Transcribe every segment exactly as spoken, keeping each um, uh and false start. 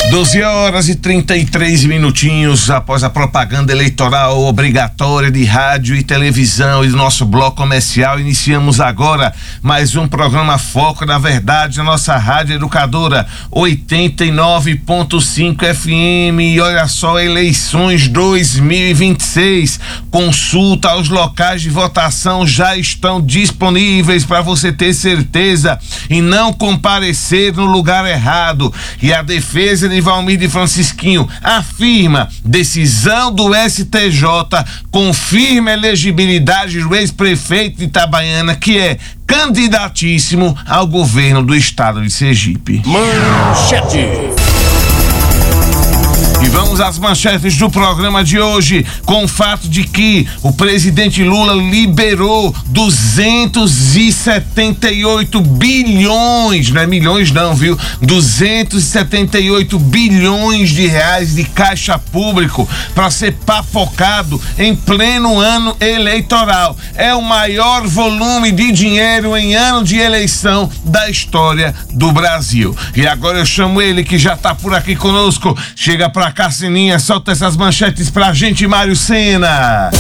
doze horas e trinta e três minutinhos após a propaganda eleitoral obrigatória de rádio e televisão e do nosso bloco comercial, iniciamos agora mais um programa Foco na Verdade, a nossa rádio educadora oitenta e nove ponto cinco F M. E olha só, eleições dois mil e vinte e seis, consulta aos locais de votação já estão disponíveis para você ter certeza e não comparecer no lugar errado. E a defesa de Valmir de Francisquinho afirma: decisão do S T J confirma a elegibilidade do ex-prefeito de Itabaiana, que é candidatíssimo ao governo do estado de Sergipe. Manchete. E vamos às manchetes do programa de hoje, com o fato de que o presidente Lula liberou duzentos e setenta e oito bilhões, não é milhões não, viu? duzentos e setenta e oito bilhões de reais de caixa público para ser papocado em pleno ano eleitoral. É o maior volume de dinheiro em ano de eleição da história do Brasil. E agora eu chamo ele, que já tá por aqui conosco. Chega pra cá, Sininha, solta essas manchetes pra gente, Mário Sena.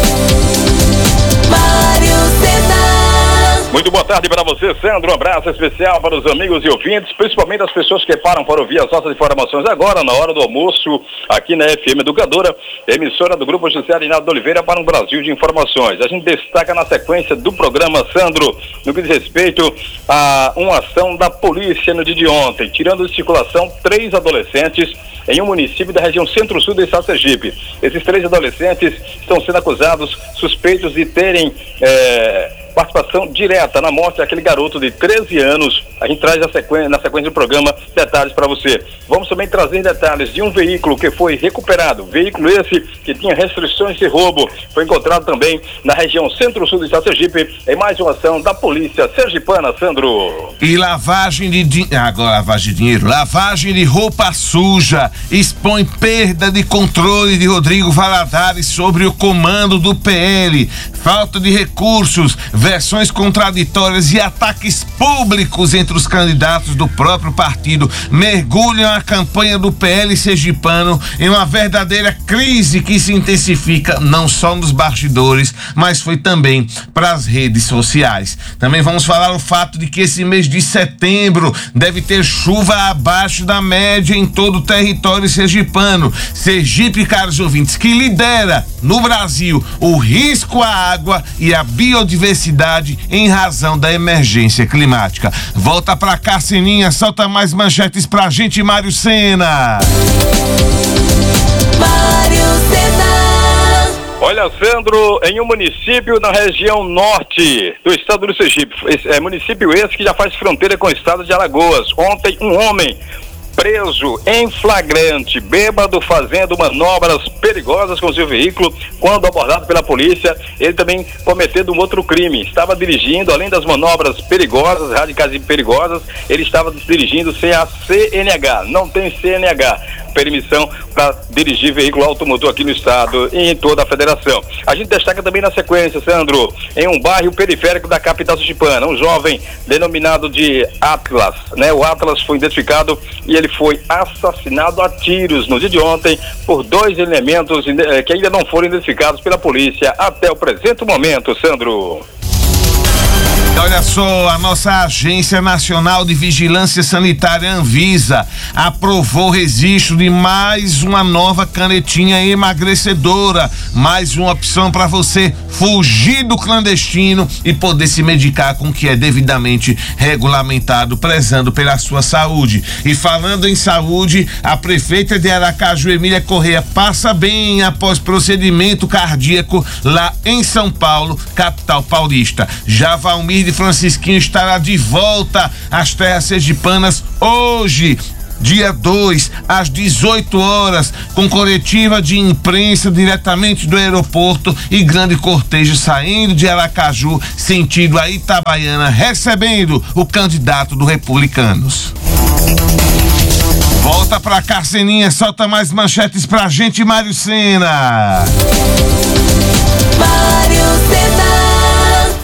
Mário Sena. Muito boa tarde para você, Sandro. Um abraço especial para os amigos e ouvintes, principalmente as pessoas que param para ouvir as nossas informações agora, na hora do almoço, aqui na F M Educadora, emissora do Grupo José Reinaldo Oliveira para um Brasil de informações. A gente destaca na sequência do programa, Sandro, no que diz respeito a uma ação da polícia no dia de ontem, tirando de circulação três adolescentes em um município da região centro-sul do estado de Sergipe. Esses três adolescentes estão sendo acusados, suspeitos de terem é, participação direta na morte daquele garoto de treze anos. A gente traz na sequência, na sequência do programa detalhes para você. Vamos também trazer detalhes de um veículo que foi recuperado. Veículo esse que tinha restrições de roubo. Foi encontrado também na região centro-sul do estado de Sergipe, em mais uma ação da polícia sergipana, Sandro. E lavagem de dinheiro, agora lavagem de dinheiro, lavagem de roupa suja expõe perda de controle de Rodrigo Valadares sobre o comando do P L, falta de recursos, versões contraditórias e ataques públicos entre os candidatos do próprio partido mergulham a campanha do P L sergipano em uma verdadeira crise que se intensifica não só nos bastidores, mas foi também para as redes sociais. Também vamos falar o fato de que esse mês de setembro deve ter chuva abaixo da média em todo o território sergipano. Sergipe, caros ouvintes, que lidera no Brasil o risco à água e à biodiversidade em razão da emergência climática. Volta pra cá, Sininha, solta mais manchetes pra gente, Mário Sena. Mário Sena. Olha, Sandro, em um município na região norte do estado do Sergipe, esse, é município esse que já faz fronteira com o estado de Alagoas. Ontem, um homem preso em flagrante, bêbado, fazendo manobras perigosas com seu veículo. Quando abordado pela polícia, ele também cometendo um outro crime. Estava dirigindo, além das manobras perigosas, radicais e perigosas, ele estava dirigindo sem a C N H. Não tem C N H, permissão para dirigir veículo automotor aqui no estado e em toda a federação. A gente destaca também na sequência, Sandro, em um bairro periférico da capital sergipana, um jovem denominado de Atlas, né? O Atlas foi identificado e ele foi assassinado a tiros no dia de ontem por dois elementos que ainda não foram identificados pela polícia até o presente momento, Sandro. Olha só, a nossa Agência Nacional de Vigilância Sanitária, Anvisa, aprovou o registro de mais uma nova canetinha emagrecedora, mais uma opção para você fugir do clandestino e poder se medicar com o que é devidamente regulamentado, prezando pela sua saúde. E falando em saúde, a prefeita de Aracaju, Emília Correia, passa bem após procedimento cardíaco lá em São Paulo, capital paulista. Já Valmir de Francisquinho estará de volta às terras sergipanas hoje, dia dois, às dezoito horas, com coletiva de imprensa diretamente do aeroporto e grande cortejo saindo de Aracaju, sentido a Itabaiana, recebendo o candidato do Republicanos. Volta pra cá, Seninha, solta mais manchetes pra gente, Mário Sena. Mário Sena.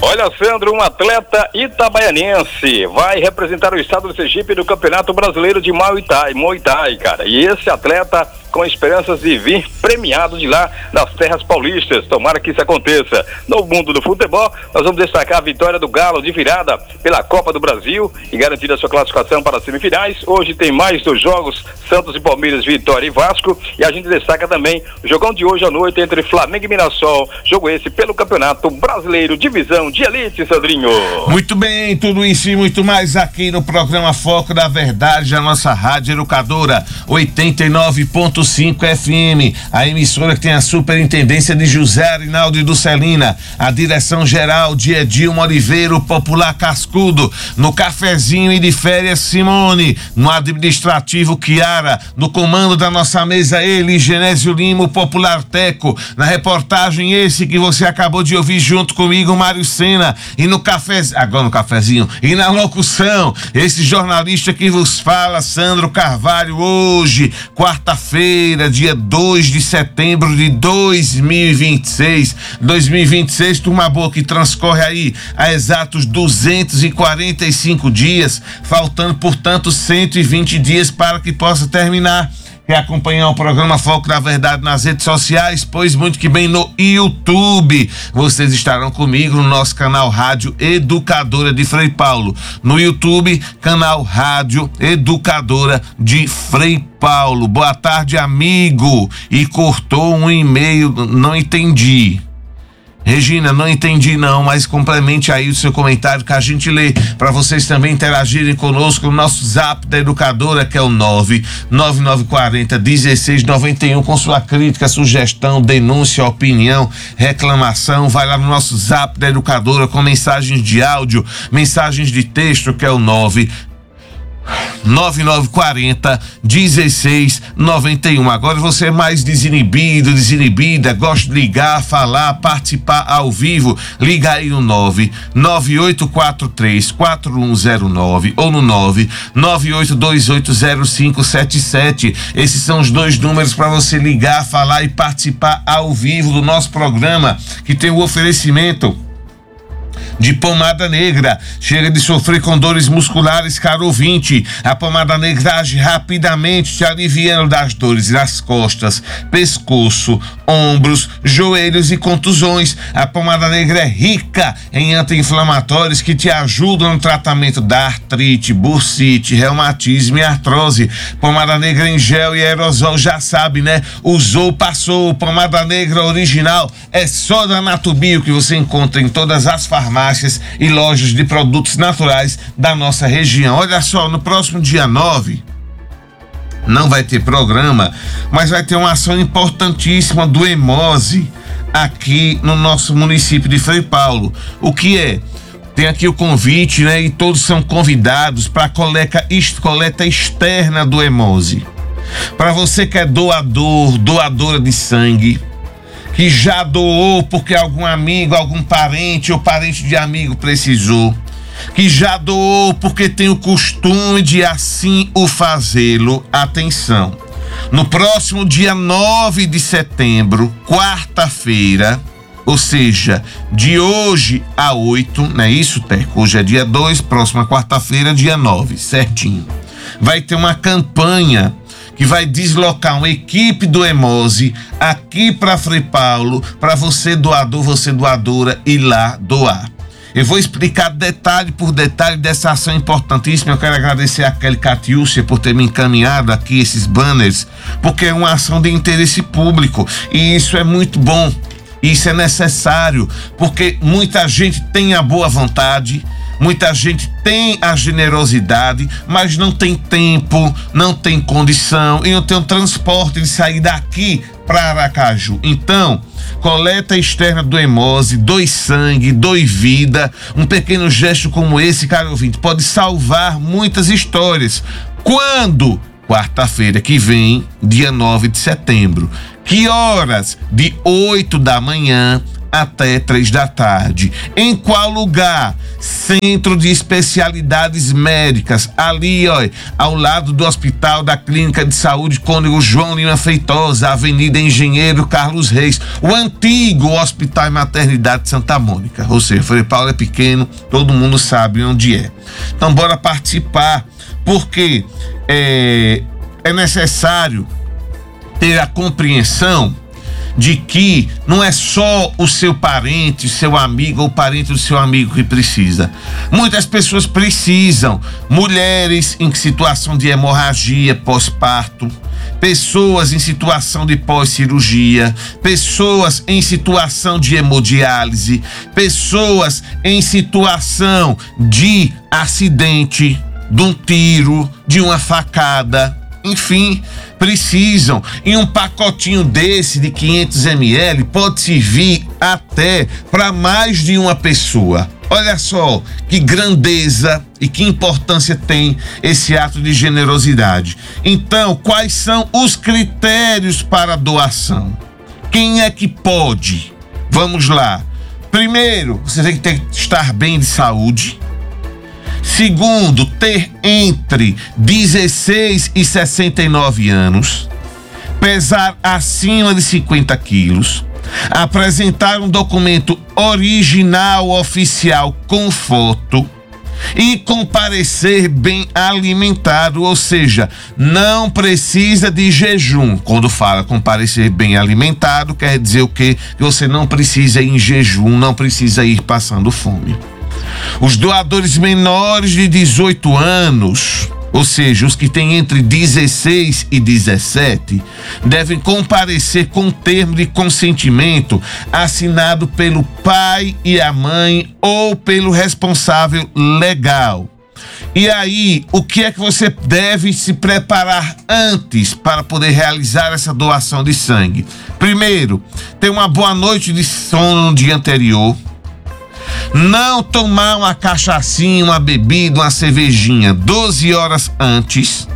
Olha, Sandro, um atleta itabaianense vai representar o estado do Sergipe no Campeonato Brasileiro de Muay Thai, Muay Thai, cara. E esse atleta com esperanças de vir premiado de lá nas terras paulistas. Tomara que isso aconteça. No mundo do futebol, nós vamos destacar a vitória do Galo de virada pela Copa do Brasil e garantir a sua classificação para as semifinais. Hoje tem mais dois jogos, Santos e Palmeiras, Vitória e Vasco. E a gente destaca também o jogão de hoje à noite entre Flamengo e Mirassol. Jogo esse pelo Campeonato Brasileiro, divisão de elite, Sandrinho. Muito bem, tudo isso e muito mais aqui no programa Foco da Verdade, a nossa rádio educadora oitenta e nove ponto cinco F M, a emissora que tem a superintendência de José Arinaldo do Celina, a direção geral de Edilma Oliveira, o popular Cascudo, no cafezinho e de férias Simone, no administrativo Kiara, no comando da nossa mesa ele, Genésio Lima, o popular Teco, na reportagem esse que você acabou de ouvir junto comigo, Mário Sena, e no cafezinho, agora no cafezinho, e na locução, esse jornalista que vos fala, Sandro Carvalho, hoje, quarta-feira, dia dois de setembro de dois mil e vinte e seis, dois mil e vinte e seis, turma boa, que transcorre aí a exatos duzentos e quarenta e cinco dias, faltando, portanto, cento e vinte dias para que possa terminar. Quer acompanhar o programa Foco da Verdade nas redes sociais? Pois muito que bem, no YouTube. Vocês estarão comigo no nosso canal Rádio Educadora de Frei Paulo. No YouTube, canal Rádio Educadora de Frei Paulo. Boa tarde, amigo. E cortou um e-mail, não entendi. Regina, não entendi não, mas complemente aí o seu comentário que a gente lê, para vocês também interagirem conosco no nosso zap da educadora, que é o nove nove nove quatro zero um seis nove um, com sua crítica, sugestão, denúncia, opinião, reclamação. Vai lá no nosso zap da educadora com mensagens de áudio, mensagens de texto, que é o nove nove nove quatro zero um seis nove um. Agora você é mais desinibido, desinibida, gosta de ligar, falar, participar ao vivo, liga aí no nove nove oito quatro três quatro um zero nove ou no nove nove oito dois oito zero cinco sete sete. Esses são os dois números para você ligar, falar e participar ao vivo do nosso programa, que tem o oferecimento de pomada negra. Chega de sofrer com dores musculares, caro ouvinte. A pomada negra age rapidamente, te aliviando das dores nas costas, pescoço, ombros, joelhos e contusões. A pomada negra é rica em anti-inflamatórios que te ajudam no tratamento da artrite, bursite, reumatismo e artrose. Pomada negra em gel e aerosol, já sabe, né? Usou, passou. Pomada negra original é só da Natubio, que você encontra em todas as farmácias e lojas de produtos naturais da nossa região. Olha só, no próximo dia nove não vai ter programa, mas vai ter uma ação importantíssima do Emose aqui no nosso município de Frei Paulo. O que é? Tem aqui o convite, né? E todos são convidados para a coleta, coleta externa do Emose. Para você que é doador, doadora de sangue, que já doou porque algum amigo, algum parente ou parente de amigo precisou, que já doou porque tem o costume de assim o fazê-lo. Atenção, no próximo dia nove de setembro, quarta-feira, ou seja, de hoje a oito, não é isso, Teco? Hoje é dia dois, próxima quarta-feira, dia nove, certinho. Vai ter uma campanha que vai deslocar uma equipe do Emose aqui para Frei Paulo, para você doador, você doadora, ir lá doar. Eu vou explicar detalhe por detalhe dessa ação importantíssima. Eu quero agradecer a Kelly Catiúcia por ter me encaminhado aqui esses banners, porque é uma ação de interesse público e isso é muito bom, isso é necessário, porque muita gente tem a boa vontade, muita gente tem a generosidade, mas não tem tempo, não tem condição e não tem o transporte de sair daqui para Aracaju. Então, coleta externa do Emose, doe sangue, doe vida. Um pequeno gesto como esse, caro ouvinte, pode salvar muitas histórias. Quando? Quarta-feira que vem, dia nove de setembro. Que horas? De oito da manhã até três da tarde. Em qual lugar? Centro de Especialidades Médicas, ali, ó, ao lado do Hospital da Clínica de Saúde Cônego João Lima Feitosa, Avenida Engenheiro Carlos Reis, o antigo Hospital e Maternidade de Santa Mônica. Ou seja, Frei Paulo é pequeno, todo mundo sabe onde é. Então, bora participar, porque é, é necessário ter a compreensão de que não é só o seu parente, seu amigo ou parente do seu amigo que precisa. Muitas pessoas precisam, mulheres em situação de hemorragia pós-parto, pessoas em situação de pós-cirurgia, pessoas em situação de hemodiálise, pessoas em situação de acidente, de um tiro, de uma facada, enfim, precisam. E um pacotinho desse de quinhentos mililitros pode servir até para mais de uma pessoa. Olha só que grandeza e que importância tem esse ato de generosidade. Então, quais são os critérios para a doação? Quem é que pode? Vamos lá. Primeiro, você tem que ter, estar bem de saúde. Segundo, ter entre dezesseis e sessenta e nove anos, pesar acima de cinquenta quilos, apresentar um documento original oficial com foto e comparecer bem alimentado, ou seja, não precisa de jejum. Quando fala comparecer bem alimentado, quer dizer o quê? Que você não precisa ir em jejum, não precisa ir passando fome. Os doadores menores de dezoito anos, ou seja, os que têm entre dezesseis e dezessete, devem comparecer com termo de consentimento assinado pelo pai e a mãe ou pelo responsável legal. E aí, o que é que você deve se preparar antes para poder realizar essa doação de sangue? Primeiro, ter uma boa noite de sono no dia anterior. Não tomar uma cachaçinha, uma bebida, uma cervejinha doze horas antes.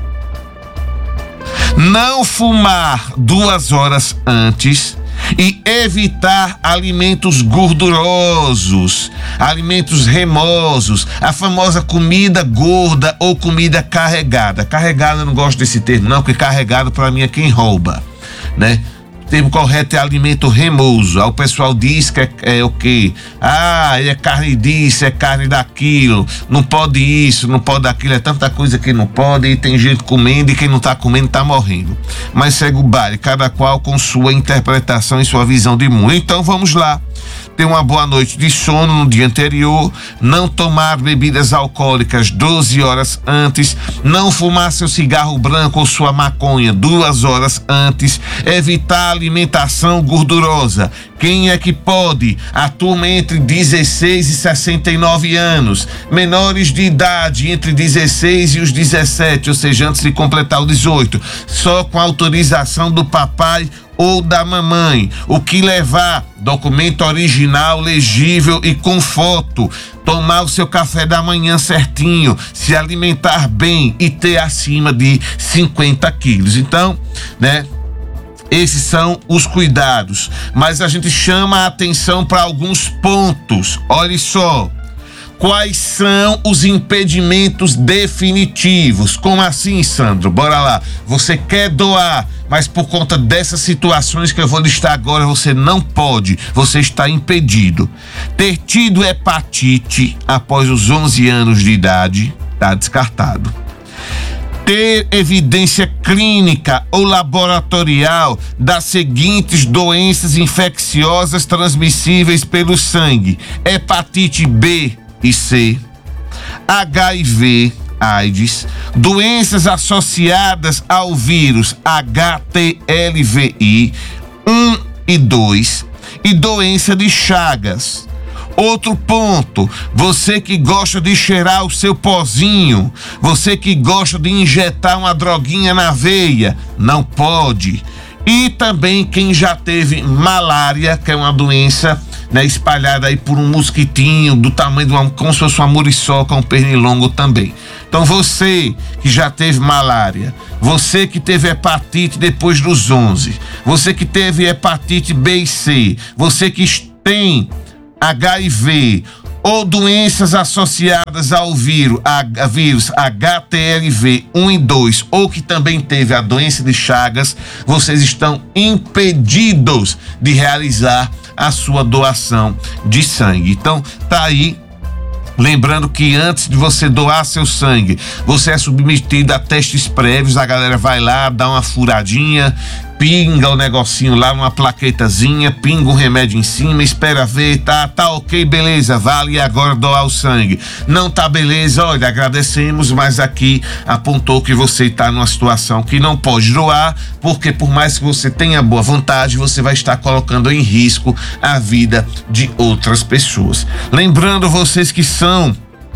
Não fumar duas horas antes. E evitar alimentos gordurosos, alimentos remosos, a famosa comida gorda ou comida carregada. Carregada, eu não gosto desse termo não, porque carregado para mim é quem rouba, né? O termo correto é alimento remoso. Aí o pessoal diz que é, é o quê? Ah, é carne disso, é carne daquilo, não pode isso, não pode aquilo, é tanta coisa que não pode, e tem gente comendo e quem não tá comendo tá morrendo. Mas segue o baile, cada qual com sua interpretação e sua visão de mundo. Então vamos lá. Ter uma boa noite de sono no dia anterior, não tomar bebidas alcoólicas doze horas antes, não fumar seu cigarro branco ou sua maconha duas horas antes, evitar alimentação gordurosa. Quem é que pode? A turma entre dezesseis e sessenta e nove anos, menores de idade entre dezesseis e os dezessete, ou seja, antes de completar o dezoito, só com autorização do papai ou da mamãe. O que levar? Documento original, legível e com foto. Tomar o seu café da manhã certinho, se alimentar bem e ter acima de cinquenta quilos. Então, né? Esses são os cuidados. Mas a gente chama a atenção para alguns pontos. Olha só. Quais são os impedimentos definitivos? Como assim, Sandro? Bora lá. Você quer doar, mas por conta dessas situações que eu vou listar agora, você não pode. Você está impedido. Ter tido hepatite após os onze anos de idade, está descartado. Ter evidência clínica ou laboratorial das seguintes doenças infecciosas transmissíveis pelo sangue: hepatite B e C, H I V, AIDS, doenças associadas ao vírus H T L V I um e dois e doença de Chagas. Outro ponto, você que gosta de cheirar o seu pozinho, você que gosta de injetar uma droguinha na veia, não pode. E também quem já teve malária, que é uma doença, né, espalhada aí por um mosquitinho do tamanho de uma, como se fosse uma muriçoca, um pernilongo também. Então você que já teve malária, você que teve hepatite depois dos onze, você que teve hepatite B e C, você que tem H I V ou doenças associadas ao vírus, a, a vírus H T L V um e dois, ou que também teve a doença de Chagas, vocês estão impedidos de realizar a sua doação de sangue. Então, tá aí. Lembrando que antes de você doar seu sangue, você é submetido a testes prévios, a galera vai lá, dá uma furadinha, pinga o negocinho lá numa plaquetazinha, pinga um remédio em cima, espera ver, tá, tá ok, beleza, vale agora doar o sangue. Não tá beleza, olha, agradecemos, mas aqui apontou que você está numa situação que não pode doar, porque por mais que você tenha boa vontade, você vai estar colocando em risco a vida de outras pessoas. Lembrando vocês que são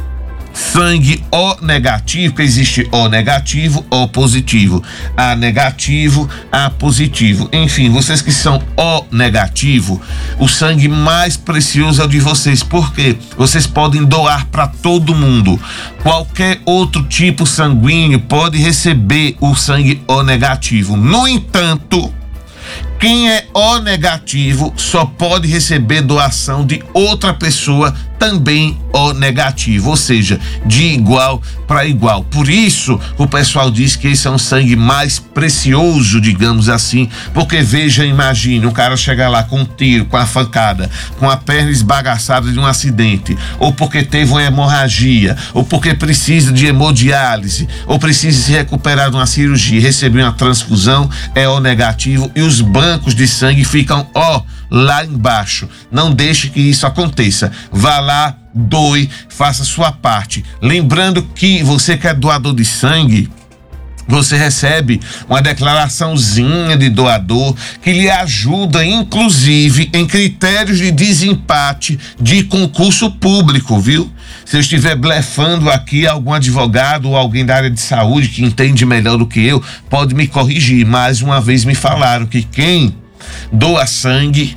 sangue O negativo, que existe O negativo, O positivo, A negativo, A positivo. Enfim, vocês que são O negativo, o sangue mais precioso é o de vocês, porque vocês podem doar para todo mundo. Qualquer outro tipo sanguíneo pode receber o sangue O negativo. No entanto, quem é O negativo só pode receber doação de outra pessoa também O negativo, ou seja, de igual para igual. Por isso, o pessoal diz que esse é um sangue mais precioso, digamos assim, porque veja, imagine, um cara chegar lá com um tiro, com a fancada, com a perna esbagaçada de um acidente, ou porque teve uma hemorragia, ou porque precisa de hemodiálise, ou precisa se recuperar de uma cirurgia, receber uma transfusão, é O negativo, e os bancos de sangue ficam ó lá embaixo. Não deixe que isso aconteça. Vá lá, doe, faça sua parte. Lembrando que você que é doador de sangue, você recebe uma declaraçãozinha de doador que lhe ajuda, inclusive, em critérios de desempate de concurso público, viu? Se eu estiver blefando aqui, algum advogado ou alguém da área de saúde que entende melhor do que eu, pode me corrigir. Mais uma vez me falaram que quem doa sangue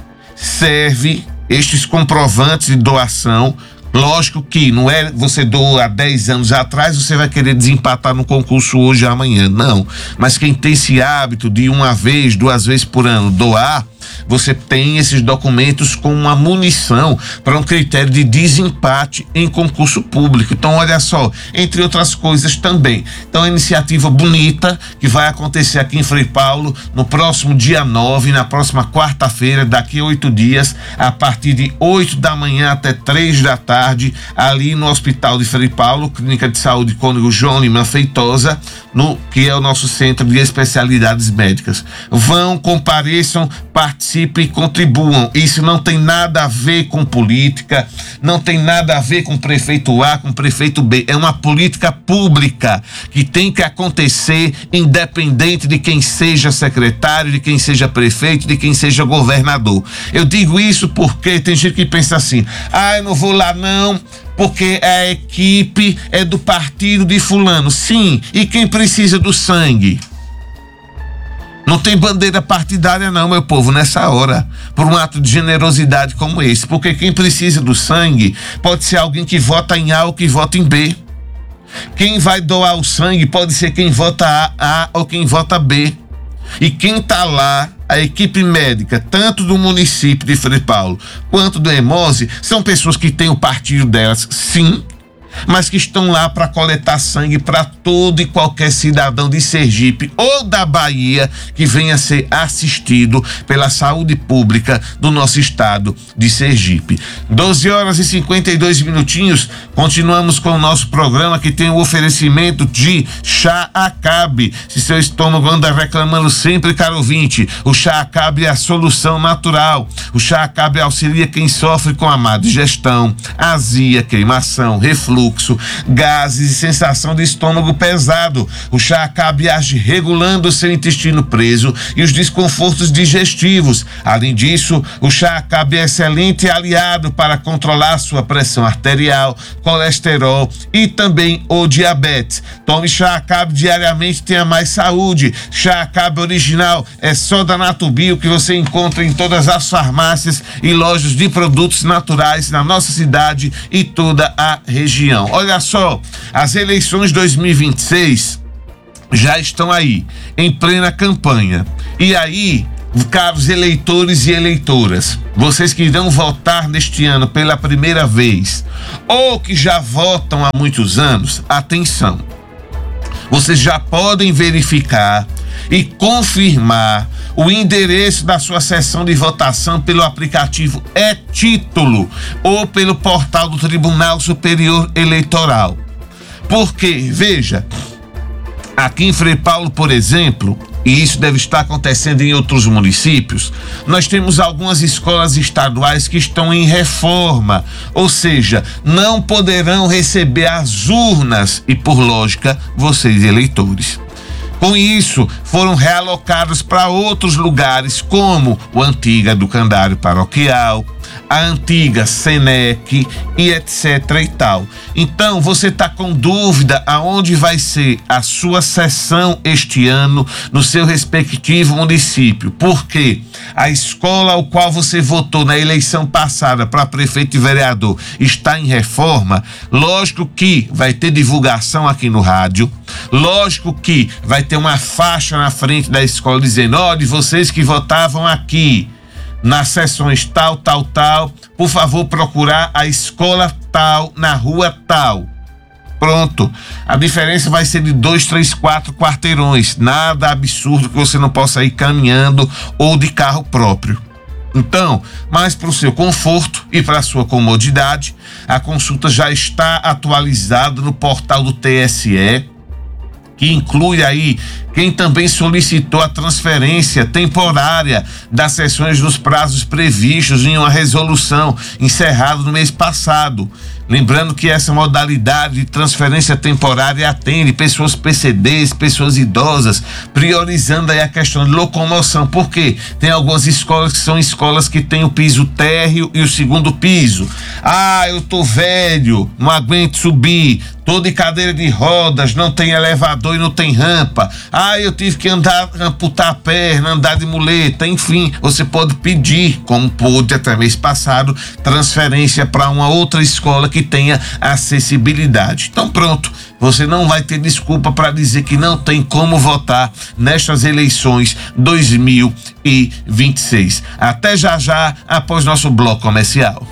serve estes comprovantes de doação. Lógico que não é você doa há dez anos atrás, você vai querer desempatar no concurso hoje ou amanhã, não. Mas quem tem esse hábito de uma vez, duas vezes por ano doar, você tem esses documentos com uma munição para um critério de desempate em concurso público. Então, olha só, entre outras coisas também. Então, a iniciativa bonita que vai acontecer aqui em Frei Paulo no próximo dia nove, na próxima quarta-feira, daqui a oito dias, a partir de oito da manhã até três da tarde, ali no Hospital de Frei Paulo, Clínica de Saúde Cônego João Lima Feitosa, no, que é o nosso centro de especialidades médicas. Vão, compareçam, participem e contribuam. Isso não tem nada a ver com política, não tem nada a ver com prefeito A, com prefeito B. É uma política pública que tem que acontecer independente de quem seja secretário, de quem seja prefeito, de quem seja governador. Eu digo isso porque tem gente que pensa assim: ah, eu não vou lá não, porque a equipe é do partido de fulano. Sim, e quem precisa do sangue? Não tem bandeira partidária não, meu povo, nessa hora, por um ato de generosidade como esse, porque quem precisa do sangue pode ser alguém que vota em A ou que vota em B. Quem vai doar o sangue pode ser quem vota A, A ou quem vota B. E quem tá lá, a equipe médica, tanto do município de Frei Paulo quanto do Hemose, são pessoas que têm o partido delas, sim, mas que estão lá para coletar sangue para todo e qualquer cidadão de Sergipe ou da Bahia que venha ser assistido pela saúde pública do nosso estado de Sergipe. doze horas e cinquenta e dois minutinhos, continuamos com o nosso programa que tem o oferecimento de Chá Acabe. Se seu estômago anda reclamando sempre, caro ouvinte, o Chá Acabe é a solução natural. O Chá Acabe auxilia quem sofre com a má digestão, azia, queimação, refluxo, gases e sensação de estômago pesado. O Chá Acabe age regulando o seu intestino preso e os desconfortos digestivos. Além disso, o Chá Acabe é excelente aliado para controlar sua pressão arterial, colesterol e também o diabetes. Tome Chá Acabe diariamente, tenha mais saúde. Chá Acabe original é só da Natubio, que você encontra em todas as farmácias e lojas de produtos naturais na nossa cidade e toda a região. Olha só, as eleições dois mil e vinte e seis já estão aí, em plena campanha. E aí, caros eleitores e eleitoras, vocês que irão votar neste ano pela primeira vez, ou que já votam há muitos anos, atenção. Vocês já podem verificar e confirmar o endereço da sua sessão de votação pelo aplicativo E-Título ou pelo portal do Tribunal Superior Eleitoral. Porque, veja, aqui em Frei Paulo, por exemplo, e isso deve estar acontecendo em outros municípios, nós temos algumas escolas estaduais que estão em reforma, ou seja, não poderão receber as urnas e, por lógica, vocês eleitores. Com isso, foram realocados para outros lugares, como o antigo educandário paroquial, a antiga Senec e etc e tal. Então, você está com dúvida aonde vai ser a sua sessão este ano no seu respectivo município, porque a escola ao qual você votou na eleição passada para prefeito e vereador está em reforma. Lógico que vai ter divulgação aqui no rádio, lógico que vai ter uma faixa na frente da escola dizendo: ó, de vocês que votavam aqui nas sessões tal, tal, tal, por favor procurar a escola tal, na rua tal. Pronto. A diferença vai ser de dois, três, quatro quarteirões. Nada absurdo que você não possa ir caminhando ou de carro próprio. Então, mas para o seu conforto e para a sua comodidade, a consulta já está atualizada no portal do T S E, que inclui aí quem também solicitou a transferência temporária das sessões nos prazos previstos em uma resolução encerrada no mês passado. Lembrando que essa modalidade de transferência temporária atende pessoas P C Ds, pessoas idosas, priorizando aí a questão de locomoção, porque tem algumas escolas que são escolas que têm o piso térreo e o segundo piso. Ah, eu tô velho, não aguento subir, tô de cadeira de rodas, não tem elevador e não tem rampa. Ah, eu tive que andar, amputar a perna, andar de muleta, enfim, você pode pedir, como pôde até mês passado, transferência para uma outra escola que tenha acessibilidade. Então pronto, você não vai ter desculpa para dizer que não tem como votar nestas eleições dois mil e vinte e seis. Até já já, após nosso bloco comercial.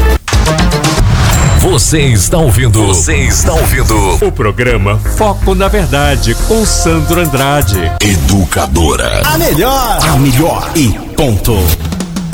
Você está ouvindo, você está ouvindo o programa Foco na Verdade com Sandro Andrade. Educadora. A melhor, a melhor e ponto.